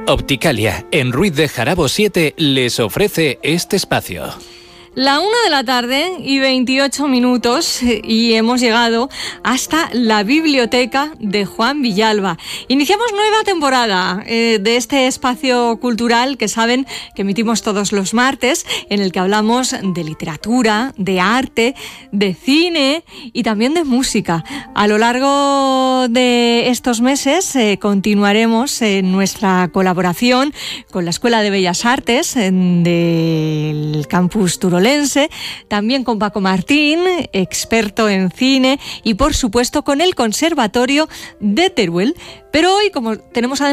Opticalia, en Ruiz de Jarabo 7, les ofrece este espacio. La 1:28 p.m. y hemos llegado hasta la biblioteca de Juan Villalba. Iniciamos nueva temporada de este espacio cultural que saben que emitimos todos los martes, en el que hablamos de literatura, de arte, de cine y también de música. A lo largo de estos meses continuaremos en nuestra colaboración con la Escuela de Bellas Artes del campus Turolense, también con Paco Martín, experto en cine, y por supuesto con el Conservatorio de Teruel. Pero hoy, como tenemos además